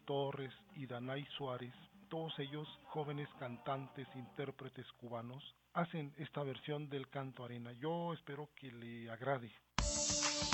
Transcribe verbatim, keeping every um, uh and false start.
Torres y Danay Suárez, todos ellos jóvenes cantantes, intérpretes cubanos, hacen esta versión del Canto Arena. Yo espero que le agrade.